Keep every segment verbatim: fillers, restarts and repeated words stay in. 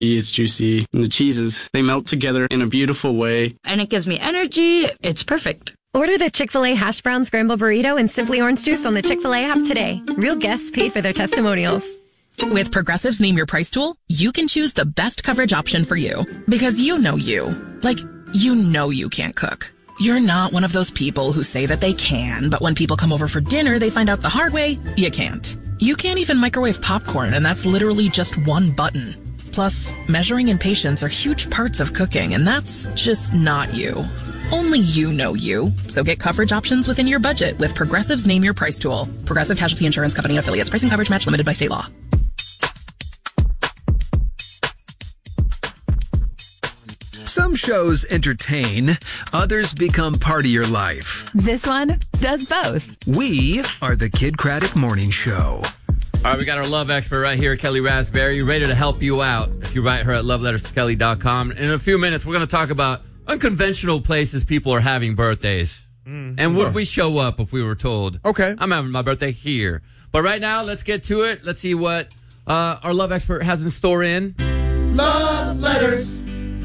It's juicy. And the cheeses, they melt together in a beautiful way. And it gives me energy. It's perfect. Order the Chick-fil-A Hash Brown Scramble Burrito and Simply Orange Juice on the Chick-fil-A app today. Real guests paid for their testimonials. With Progressive's Name Your Price tool, you can choose the best coverage option for you. Because you know you. Like, you know you can't cook. You're not one of those people who say that they can, but when people come over for dinner, they find out the hard way, you can't. You can't even microwave popcorn, and that's literally just one button. Plus, measuring and patience are huge parts of cooking, and that's just not you. Only you know you. So get coverage options within your budget with Progressive's Name Your Price tool. Progressive Casualty Insurance Company and affiliates. Pricing coverage match limited by state law. Some shows entertain, others become part of your life. This one does both. We are the Kid Craddock Morning Show. All right, we got our love expert right here, Kelly Raspberry, ready to help you out. If you write her at love letters to kelly dot com. In a few minutes, we're going to talk about unconventional places people are having birthdays. Mm. And would we show up if we were told, okay, I'm having my birthday here. But right now, let's get to it. Let's see what uh, our love expert has in store in Love Letters.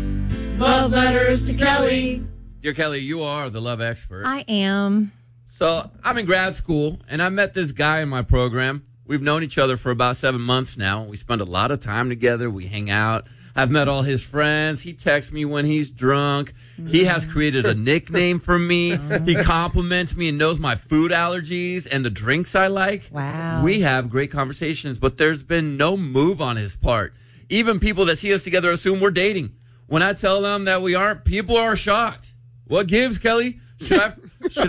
Love Letters to Kelly. Dear Kelly, you are the love expert. I am. So I'm in grad school, and I met this guy in my program. We've known each other for about seven months now. We spend a lot of time together. We hang out. I've met all his friends. He texts me when he's drunk. He has created a nickname for me. He compliments me and knows my food allergies and the drinks I like. Wow. We have great conversations, but there's been no move on his part. Even people that see us together assume we're dating. When I tell them that we aren't, people are shocked. What gives, Kelly? Should I, should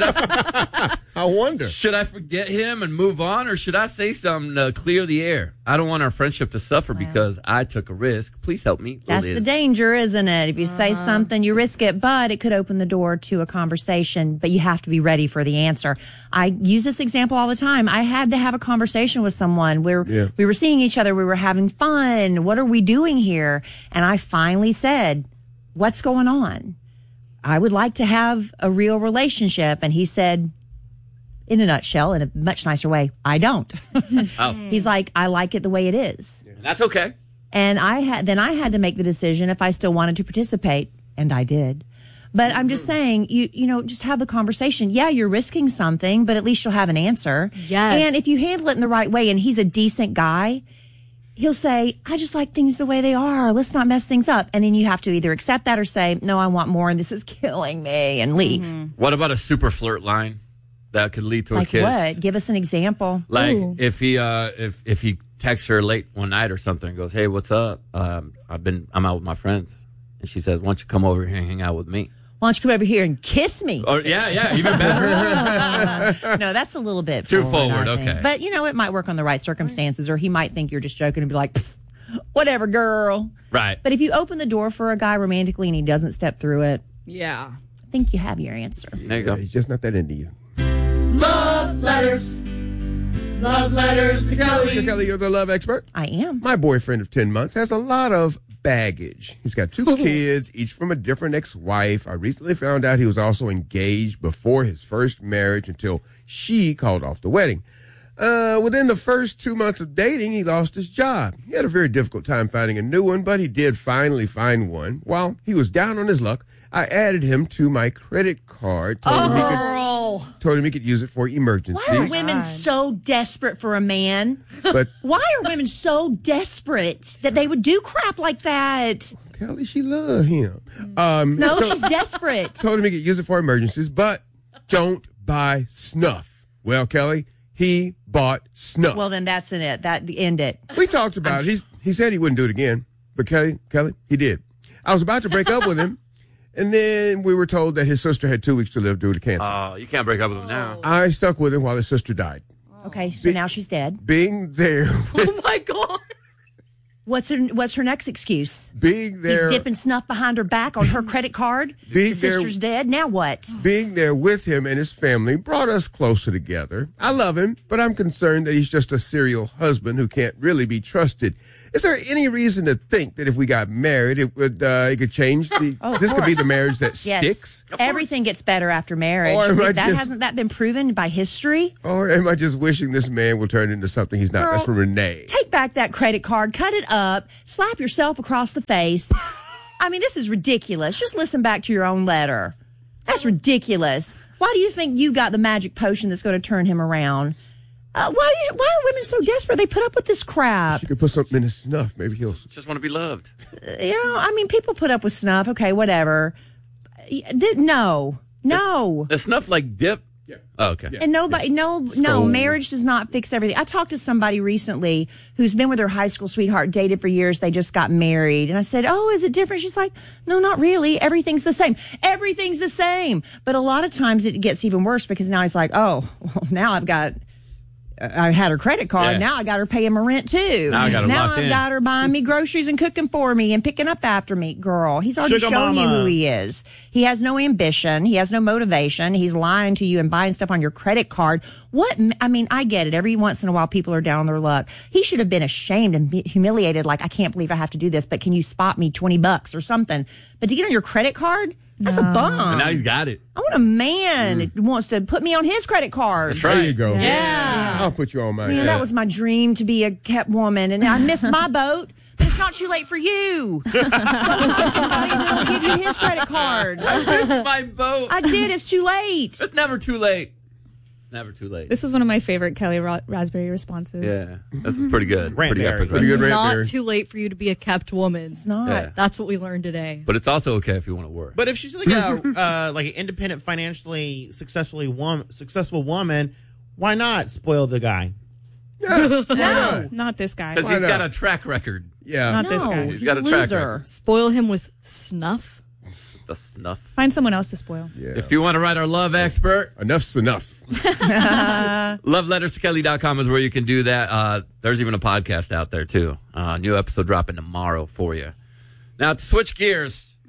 I, I wonder. Should I forget him and move on, or should I say something to clear the air? I don't want our friendship to suffer wow. because I took a risk. Please help me. That's Liz. The danger, isn't it? If you uh-huh. say something, you risk it, but it could open the door to a conversation, but you have to be ready for the answer. I use this example all the time. I had to have a conversation with someone where yeah. we were seeing each other. We were having fun. What are we doing here? And I finally said, what's going on? I would like to have a real relationship. And he said, in a nutshell, in a much nicer way, I don't. Oh. He's like, I like it the way it is. And that's okay. And I had, then I had to make the decision if I still wanted to participate. And I did. But I'm just saying, you, you know, just have the conversation. Yeah, you're risking something, but at least you'll have an answer. Yes. And if you handle it in the right way and he's a decent guy, he'll say, I just like things the way they are. Let's not mess things up. And then you have to either accept that or say, no, I want more and this is killing me, and leave. Mm-hmm. What about a super flirt line that could lead to like a kiss? What? Give us an example. Like Ooh. if he uh, if if he texts her late one night or something and goes, hey, what's up? Um, I've been I'm out with my friends. And she says, why don't you come over here and hang out with me? Why don't you come over here and kiss me? Or, yeah, yeah, even better. No, that's a little bit too forward, forward. Okay, but you know, it might work on the right circumstances, or he might think you're just joking and be like, whatever, girl. Right. But if you open the door for a guy romantically and he doesn't step through it, yeah, I think you have your answer. There you go. Yeah, he's just not that into you. Love letters. Love letters to Kelly. Kelly, you're the love expert. I am. My boyfriend of ten months has a lot of baggage. He's got two kids, each from a different ex-wife. I recently found out he was also engaged before his first marriage until she called off the wedding. Uh, within the first two months of dating, he lost his job. He had a very difficult time finding a new one, but he did finally find one. While he was down on his luck, I added him to my credit card. Told, oh. him, he could, told him he could use it for emergencies. Why are women so desperate for a man? But why are women so desperate that they would do crap like that? Kelly, she loved him. Um, no, told, she's desperate. Told him he could use it for emergencies, but don't buy snuff. Well, Kelly, he bought snuff. Well, then that's in it. That end it. We talked about it. He's, he said he wouldn't do it again, but Kelly, Kelly, he did. I was about to break up with him, and then we were told that his sister had two weeks to live due to cancer. Oh, you can't break up with him now. I stuck with him while his sister died. Okay, so Be- now she's dead. Being there. With, oh my God. What's her What's her next excuse? Being there. He's dipping snuff behind her back on her credit card. Being the sister's there, dead. Now what? Being there with him and his family brought us closer together. I love him, but I'm concerned that he's just a serial husband who can't really be trusted. Is there any reason to think that if we got married, it would uh, it could change the? Oh, of this could be course. the marriage that Yes. sticks. Everything gets better after marriage. Or am I that just- hasn't that been proven by history? Or am I just wishing this man will turn into something he's not? Girl, That's from Renee. Take back that credit card, cut it up, slap yourself across the face. I mean, this is ridiculous. Just listen back to your own letter. That's ridiculous. Why do you think you got the magic potion that's going to turn him around? Uh, why, are you, why are women so desperate? They put up with this crap. You could put something in his snuff. Maybe he'll. Just want to be loved. You know, I mean, people put up with snuff. Okay, whatever. Th- No, no. The snuff like dip. Yeah. Oh, okay. And nobody, no, no, Stole. marriage does not fix everything. I talked to somebody recently who's been with her high school sweetheart, dated for years. They just got married. And I said, oh, is it different? She's like, no, not really. Everything's the same. Everything's the same. But a lot of times it gets even worse because now it's like, oh, well, now I've got, I had her credit card. Yeah. Now I got her paying my rent too. Now I got her Now locked I've in. got her buying me groceries and cooking for me and picking up after me. Girl, he's already Sugar shown you mama. who he is. He has no ambition. He has no motivation. He's lying to you and buying stuff on your credit card. What? I mean, I get it. Every once in a while, people are down on their luck. He should have been ashamed and be humiliated. Like, I can't believe I have to do this, but can you spot me twenty bucks or something? But to get on your credit card, that's a bum. And now he's got it. I want a man that wants to put me on his credit card. That's right. There you go. Yeah. I'll put you on mine. Man, Yeah. that was my dream to be a kept woman, and I missed my boat. But it's not too late for you. Go look for somebody that'll give you his credit card. Missed my boat. I did. It's too late. It's never too late. It's never too late. This was one of my favorite Kelly Ra- Raspberry responses. Yeah, this is pretty good. Rant Pretty Berry. epic. Pretty good rant Not there. too late for you to be a kept woman. It's not. Yeah. That's what we learned today. But it's also okay if you want to work. But if she's like a uh, like an independent, financially successfully wom- successful woman, why not spoil the guy? No, not this guy. Because Why he's got not? a track record. Yeah. Not this No, guy. He's got a he's track loser. record. Spoil him with snuff. The snuff. Find someone else to spoil. Yeah. If you want to write our love expert, Enough's enough. love letters to kelly dot com is where you can do that. Uh, there's even a podcast out there, too. Uh, new episode dropping tomorrow for you. Now, to switch gears,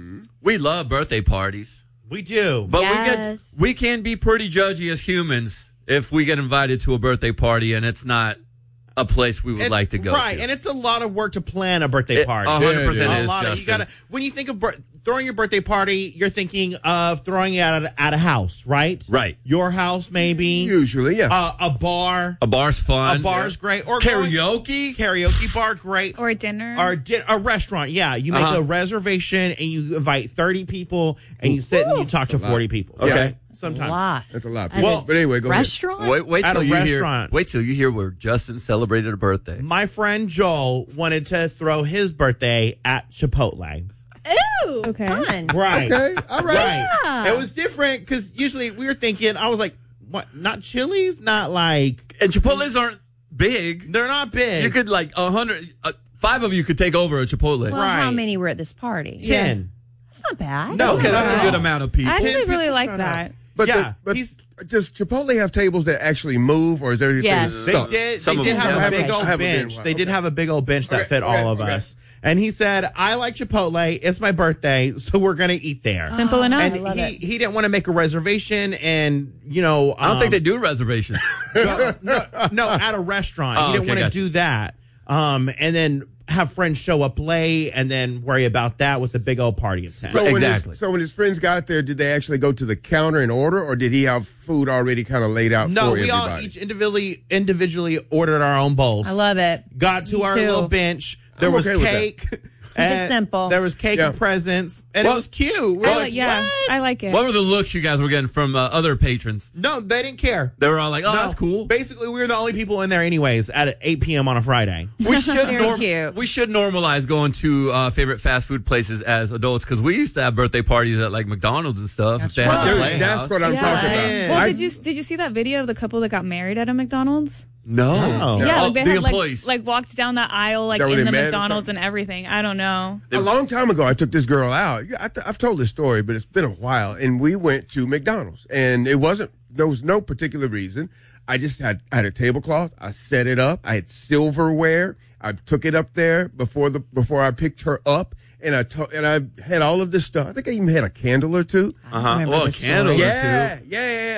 we love birthday parties. We do. But Yes. we get we can be pretty judgy as humans if we get invited to a birthday party and it's not a place we would It's- like to go right, to. and it's a lot of work to plan a birthday It- party. one hundred percent Yeah, a is, lot of, you Justin. gotta when you think of bir- throwing your birthday party, you're thinking of throwing it at a, at a house, right? Right. Your house, maybe. Usually, yeah. Uh, a bar. A bar's fun. A bar's great. Or going- Karaoke? Karaoke bar, great. Or a dinner. Or di- a restaurant, yeah. You make Uh-huh. a reservation and you invite thirty people and you sit and you talk to forty people. Okay. Sometimes. A lot. That's a lot. At Well, a but anyway, go restaurant? Wait, wait At till a you restaurant. hear. Wait till you hear where Justin celebrated a birthday. My friend Joel wanted to throw his birthday at Chipotle. Ooh, Okay. fun. Right. Okay, all right. Right. It was different because usually we were thinking, I was like, what? Not Chili's? Not like. And Chipotle's aren't big. They're not big. You could like a hundred, uh, five of you could take over a Chipotle. Well, how Right. many were at this party? ten. That's not bad. No, Okay, that's not a at good all. amount of people. I actually Ten really people like showed that. up. But, Yeah, the, but he's- does Chipotle have tables that actually move, or is everything Yes. They stuck? did. Some They of did them have do. a I big haven't- old I haven't been in a bench. while. They did Okay. have a big old bench that Okay, fit okay, all of okay. us. And he said, "I like Chipotle. It's my birthday, so we're gonna eat there." Simple enough. And I love he, it. he didn't want to make a reservation, and you know, I don't um, think they do reservations. no, no, no, at a restaurant. Oh, he didn't okay, want to gotcha. do that. Um, and then have friends show up late, and then worry about that with a big old party of ten. So when, Exactly. his, so when his friends got there, did they actually go to the counter and order, or did he have food already kind of laid out No, for we all everybody? each individually individually ordered our own bowls. I love it. Got to Me our too. little bench. There I'm was okay with that. cake. Keep it simple. There was cake Yeah. and presents, and Well, it was cute. We were I like, like, yeah, what? I like it. What were the looks you guys were getting from uh, other patrons? No, they didn't care. They were all like, "Oh, No. that's cool." Basically, we were the only people in there, anyways, at eight p.m. on a Friday. We should Very norm- cute. we should normalize going to uh, favorite fast food places as adults because we used to have birthday parties at like McDonald's and stuff. If they had right. the Dude, Playhouse. that's what I'm Yeah. talking Yeah. about. well, I- did you did you see that video of the couple that got married at a McDonald's? No. No. Yeah, Oh, like they the had employees. like like walked down the aisle like Is that where in they the met or McDonald's something? and everything. I don't know. A long time ago, I took this girl out. Yeah, I th- I've told this story, but it's been a while. And we went to McDonald's, and it wasn't. There was no particular reason. I just had I had a tablecloth. I set it up. I had silverware. I took it up there before the before I picked her up, and I to, and I had all of this stuff. I think I even had a candle or two. Uh huh. remember Oh, a this story. candle or Yeah, two. yeah, yeah.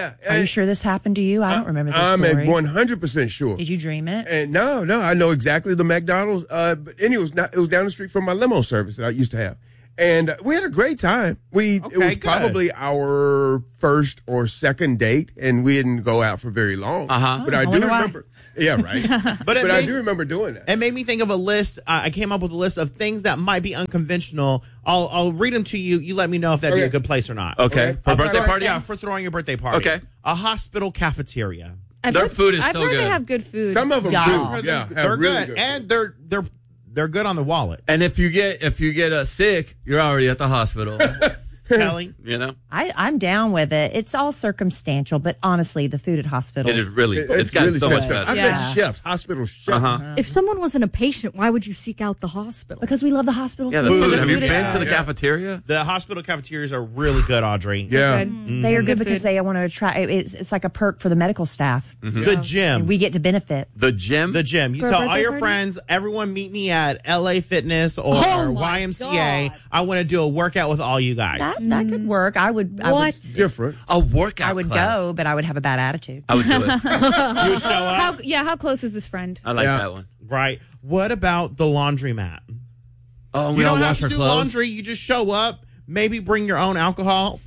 Yeah. Are you sure this happened to you? I don't remember this I'm story. at one hundred percent sure. Did you dream it? And no, no, I know exactly the McDonald's. Uh, but anyway, it was, not, it was down the street from my limo service that I used to have. And uh, we had a great time. We Okay, It was good. probably our first or second date, and we didn't go out for very long. Uh-huh. But Oh, I I do wonder why. remember. Yeah, right. But, but it I made, do remember doing that. it made me think of a list. Uh, I came up with a list of things that might be unconventional. I'll I'll read them to you. You let me know if that'd be Okay. a good place or not. Okay. Okay. For a Uh, birthday for- party? Yeah, for throwing a birthday party. Okay. A hospital cafeteria. I've Their heard, food is I've so heard good. they have good food. Some of them Yeah. do. Yeah, they're have really good. good. and they're they're they're good on the wallet. And if you get if you get uh, sick, you're already at the hospital. Kelly, You know, I, I'm down with it. It's all circumstantial, but honestly, the food at hospitals. it is really. It- it's gotten really so much stepped up. better. I've Yeah. met chefs, hospital chefs. Uh-huh. If someone wasn't a patient, why would you seek out the hospital? Because we love the hospital Yeah, the food. food. the Have you food is been to the good. cafeteria? the hospital cafeterias are really good, Audrey. Yeah. Good. They are good Good because food. they want to attract. It's, it's like a perk for the medical staff. The gym. And we get to benefit. The gym. The gym. You For a tell all birthday your party? friends, everyone meet me at L A Fitness or, Oh or my Y M C A. God. I want to do a workout with all you guys. That that could work. I would. I What? would, Different. a workout. I would class. go, but I would have a bad attitude. I would do it. You would show up. How, yeah, how close is this friend? I like Yeah. that one. Right. What about the laundromat? Oh, we You all don't have wash to our do clothes. laundry. You just show up. Maybe bring your own alcohol.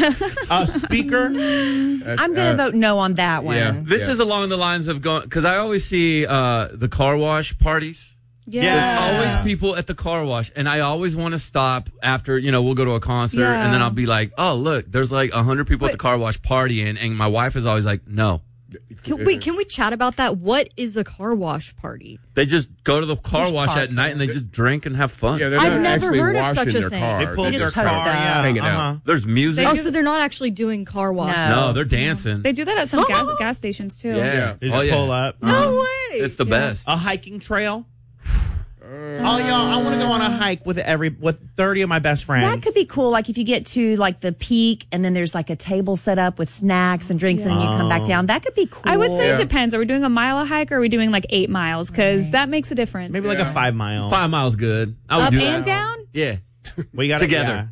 A speaker. That's- I'm going to uh, vote no on that one. yeah. This is along the lines of going because I always see uh, the car wash parties. Yeah. Yeah. Always people at the car wash, and I always want to stop after, you know, we'll go to a concert, Yeah. and then I'll be like, oh, look, there's like a hundred people at the car wash partying, and my wife is always like, no. Can, wait, can we chat about that? What is a car wash party? They just go to the car Which wash part? at night, and they just drink and have fun. Yeah, they're I've not never actually heard of washing such a their thing. car. They pulled They their just car. post up. Yeah. Hanging out. Uh-huh. There's music. They Oh, do- so they're not actually doing car wash. No. No, they're dancing. They do that at some gas, gas stations too. Yeah. They just Oh, yeah. pull up. No way. It's the best. A hiking trail. All y'all, I want to go on a hike with every with thirty of my best friends. That could be cool. Like if you get to like the peak and then there's like a table set up with snacks and drinks and then you come back down. That could be cool. I would say Yeah. it depends. Are we doing a mile a hike or are we doing like eight miles? Because that makes a difference. Maybe like a five mile. Five miles good. I would Up do and that. down? Yeah. We got Together.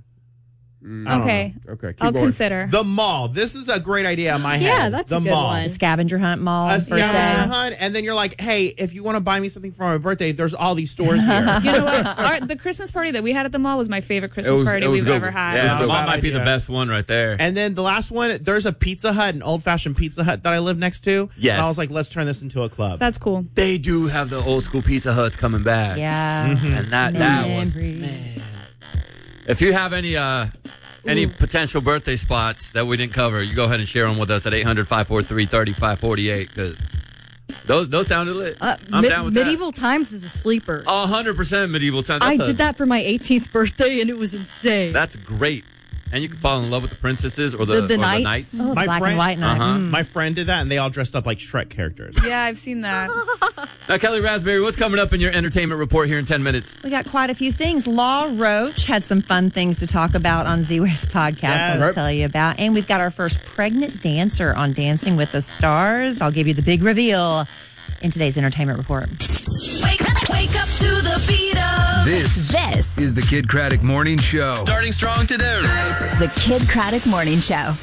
Okay. Okay, keep I'll going. consider. The mall. This is a great idea in my head. Yeah, that's the a good mall. one. scavenger hunt mall. A birthday. scavenger hunt, and then you're like, hey, if you want to buy me something for my birthday, there's all these stores here. You know what? Our, the Christmas party that we had at the mall was my favorite Christmas was- party it was we've good. ever had. Yeah, no, mom bad might be the idea. best one right there. And then the last one, there's a Pizza Hut, an old fashioned Pizza Hut that I live next to. Yes. And I was like, let's turn this into a club. That's cool. They do have the old school Pizza Huts coming back. Yeah. And that, that was. Memories. If you have any uh, any potential birthday spots that we didn't cover, you go ahead and share them with us at eight hundred, five four three, three five four eight because those, those sounded lit. Uh, I'm me- down with medieval times is a sleeper. that. one hundred percent medieval time. I That's a- did that for my eighteenth birthday and it was insane. That's great. And you can fall in love with the princesses or the, The- the or knights. the knights. Oh, My black friend- and white night. Uh-huh. Mm. My friend did that, and they all dressed up like Shrek characters. Yeah, I've seen that. Now, Kelly Raspberry, what's coming up in your entertainment report here in ten minutes? We got quite a few things. Law Roach had some fun things to talk about on Z-West podcast Yes. I'll tell you about. And we've got our first pregnant dancer on Dancing with the Stars. I'll give you the big reveal in today's entertainment report. Wake up, wake up to the beat of This, this. is the Kid Craddock Morning Show. Starting strong today. The Kid Craddock Morning Show.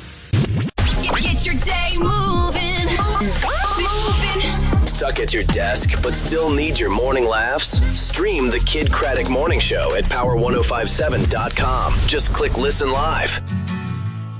Get your day moving. Moving. Stuck at your desk, but still need your morning laughs? Stream the Kid Craddock Morning Show at power ten fifty-seven dot com. Just click listen live.